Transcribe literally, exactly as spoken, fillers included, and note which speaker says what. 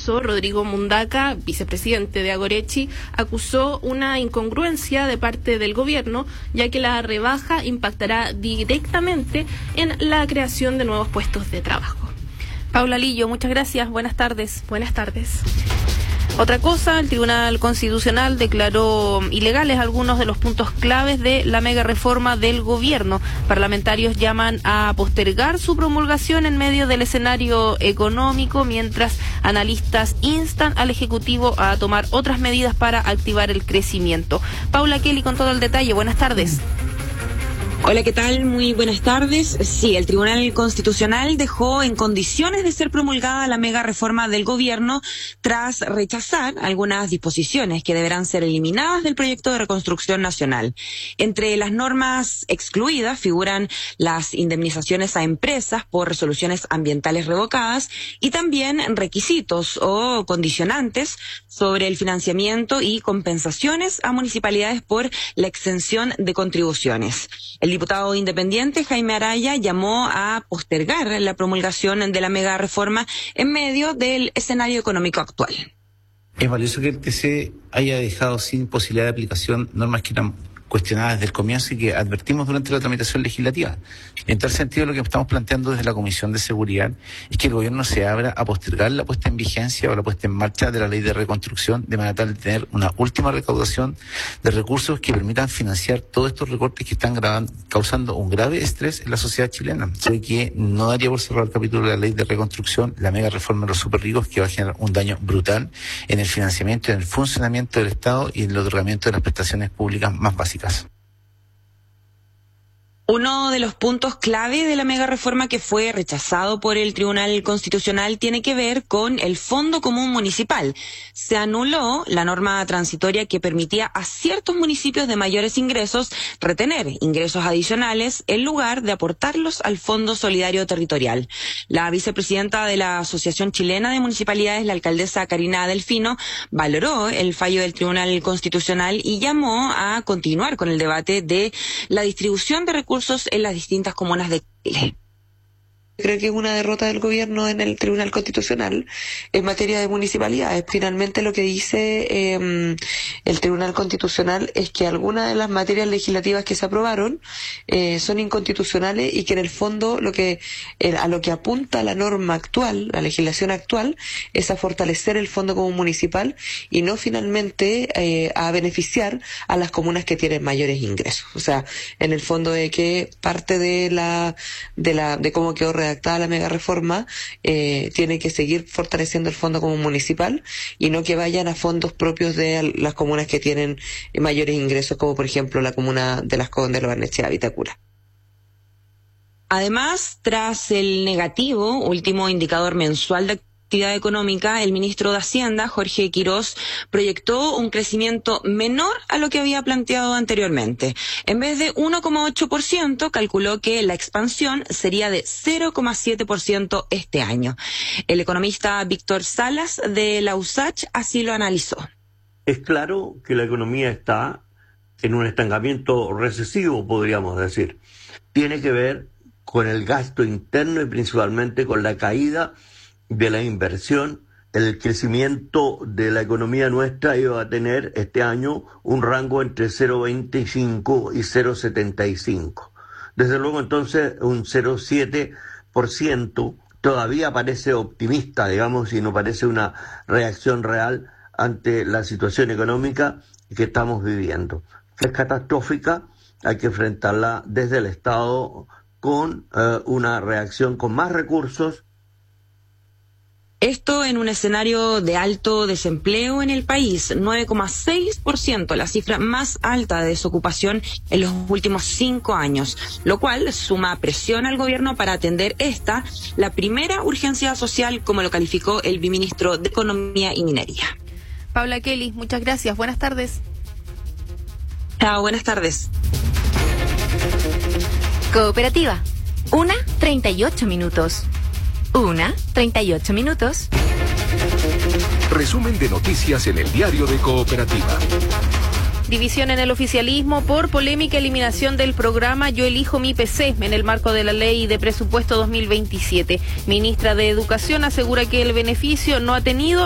Speaker 1: caso, Rodrigo Mundaca, vicepresidente de Agorechi, acusó una incongruencia de parte del gobierno, ya que la rebaja impactará directamente en la creación de nuevos puestos de trabajo.
Speaker 2: Paula Lillo, muchas gracias. Buenas tardes.
Speaker 1: Buenas tardes.
Speaker 2: Otra cosa, el Tribunal Constitucional declaró ilegales algunos de los puntos claves de la mega reforma del gobierno. Parlamentarios llaman a postergar su promulgación en medio del escenario económico, mientras analistas instan al Ejecutivo a tomar otras medidas para activar el crecimiento. Paula Kelly con todo el detalle. Buenas tardes.
Speaker 3: Hola, ¿qué tal? Muy buenas tardes. Sí, el Tribunal Constitucional dejó en condiciones de ser promulgada la mega reforma del gobierno tras rechazar algunas disposiciones que deberán ser eliminadas del proyecto de reconstrucción nacional. Entre las normas excluidas figuran las indemnizaciones a empresas por resoluciones ambientales revocadas y también requisitos o condicionantes sobre el financiamiento y compensaciones a municipalidades por la exención de contribuciones. El diputado independiente Jaime Araya llamó a postergar la promulgación de la mega reforma en medio del escenario económico actual.
Speaker 4: Es valioso que el T C haya dejado sin posibilidad de aplicación normas que eran cuestionadas desde el comienzo y que advertimos durante la tramitación legislativa. En tal sentido, lo que estamos planteando desde la Comisión de Seguridad es que el gobierno se abra a postergar la puesta en vigencia o la puesta en marcha de la ley de reconstrucción, de manera tal de tener una última recaudación de recursos que permitan financiar todos estos recortes que están grabando, causando un grave estrés en la sociedad chilena. Sé que no daría por cerrar el capítulo de la ley de reconstrucción, la mega reforma de los super ricos, que va a generar un daño brutal en el financiamiento, en el funcionamiento del Estado y en el otorgamiento de las prestaciones públicas más básicas.
Speaker 3: Uno de los puntos clave de la mega reforma que fue rechazado por el Tribunal Constitucional tiene que ver con el Fondo Común Municipal. Se anuló la norma transitoria que permitía a ciertos municipios de mayores ingresos retener ingresos adicionales en lugar de aportarlos al Fondo Solidario Territorial. La vicepresidenta de la Asociación Chilena de Municipalidades, la alcaldesa Karina Delfino, valoró el fallo del Tribunal Constitucional y llamó a continuar con el debate de la distribución de recursos en las distintas comunas de Chile.
Speaker 5: Creo que es una derrota del gobierno en el Tribunal Constitucional en materia de municipalidades. Finalmente lo que dice eh, el Tribunal Constitucional es que algunas de las materias legislativas que se aprobaron eh, son inconstitucionales y que en el fondo lo que eh, a lo que apunta la norma actual, la legislación actual, es a fortalecer el Fondo Común Municipal y no finalmente eh, a beneficiar a las comunas que tienen mayores ingresos. O sea, en el fondo de que parte de la de la de cómo quedó redactada la mega reforma eh, tiene que seguir fortaleciendo el Fondo Común Municipal y no que vayan a fondos propios de las comunas que tienen mayores ingresos, como por ejemplo la comuna de Las Condes, Lo Barnechea, Vitacura.
Speaker 3: Además, tras el negativo último indicador mensual de actividad económica, el ministro de Hacienda, Jorge Quirós, proyectó un crecimiento menor a lo que había planteado anteriormente. En vez de uno coma ocho por ciento, calculó que la expansión sería de cero coma siete por ciento este año. El economista Víctor Salas de la U S A Ch así lo analizó.
Speaker 6: Es claro que la economía está en un estancamiento recesivo, podríamos decir. Tiene que ver con el gasto interno y principalmente con la caída de la inversión. El crecimiento de la economía nuestra iba a tener este año un rango entre cero coma veinticinco y cero coma setenta y cinco. Desde luego entonces un cero coma siete por ciento todavía parece optimista, digamos, y no parece una reacción real ante la situación económica que estamos viviendo. Es catastrófica, hay que enfrentarla desde el Estado con eh, una reacción con más recursos.
Speaker 3: Esto en un escenario de alto desempleo en el país, nueve coma seis por ciento, la cifra más alta de desocupación en los últimos cinco años, lo cual suma presión al gobierno para atender esta, la primera urgencia social, como lo calificó el viceministro de Economía y Minería.
Speaker 2: Paula Kelly, muchas gracias. Buenas tardes.
Speaker 3: Chao, buenas tardes.
Speaker 7: Cooperativa, una treinta y ocho minutos. Una, treinta y ocho minutos.
Speaker 8: Resumen de noticias en el diario de Cooperativa.
Speaker 2: División en el oficialismo por polémica eliminación del programa Yo Elijo Mi P C en el marco de la Ley de Presupuesto dos mil veintisiete. Ministra de Educación asegura que el beneficio no ha tenido